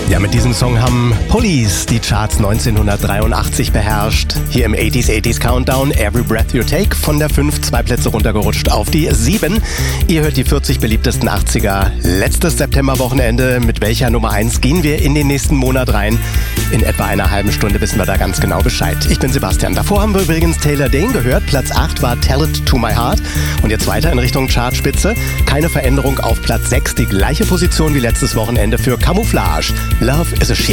Ja, mit diesem Song haben Police die Charts 1983 beherrscht. Hier im 80s Countdown, Every Breath You Take, von der 5 2 Plätze runtergerutscht auf die 7. Ihr hört die 40 beliebtesten 80er. Letztes Septemberwochenende. Mit welcher Nummer 1 gehen wir in den nächsten Monat rein? In etwa einer halben Stunde wissen wir da ganz genau Bescheid. Ich bin Sebastian. Davor haben wir übrigens Taylor Dayne gehört. Platz 8 war Tell It To My Heart. Und jetzt weiter in Richtung Chartspitze. Keine Veränderung auf Platz 6. Die gleiche Position wie letztes Wochenende für Camouflage. Love is a Shame.